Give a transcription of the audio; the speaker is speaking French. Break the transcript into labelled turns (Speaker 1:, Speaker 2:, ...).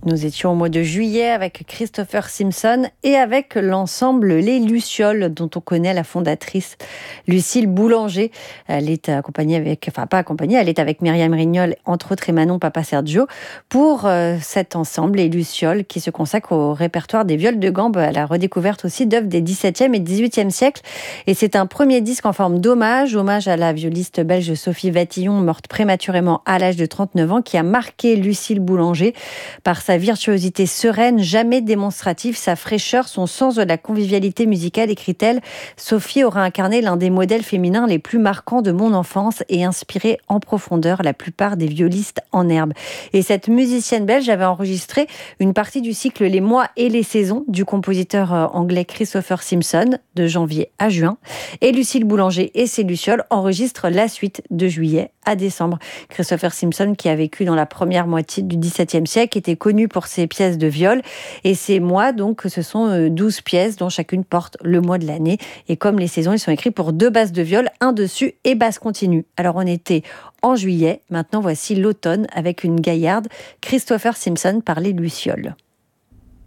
Speaker 1: Nous étions au mois de juillet avec Christopher Simpson et avec l'ensemble Les Lucioles, dont on connaît la fondatrice Lucille Boulanger. Elle est accompagnée elle est avec Myriam Rignol, entre autres, et Manon Papa Sergio, pour cet ensemble Les Lucioles qui se consacre au répertoire des viols de gambe, à la redécouverte aussi d'œuvres des XVIIe et XVIIIe siècles. Et c'est un premier disque en forme hommage à la violiste belge Sophie Vatillon, morte prématurément à l'âge de 39 ans, qui a marqué Lucille Boulanger par sa virtuosité sereine, jamais démonstrative, sa fraîcheur, son sens de la convivialité musicale, écrit-elle. Sophie aura incarné l'un des modèles féminins les plus marquants de mon enfance et inspiré en profondeur la plupart des violistes en herbe. Et cette musicienne belge avait enregistré une partie du cycle Les mois et les saisons du compositeur anglais Christopher Simpson, de janvier à juin. Et Lucille Boulanger et ses Lucioles enregistrent la suite de juillet à décembre. Christopher Simpson, qui a vécu dans la première moitié du XVIIe siècle, était connu pour ses pièces de viol. Et ces mois, donc, ce sont 12 pièces dont chacune porte le mois de l'année. Et comme les saisons, ils sont écrits pour 2 basses de viol, un dessus et basse continue. Alors on était en juillet, maintenant voici l'automne avec une gaillarde, Christopher Simpson par les Lucioles.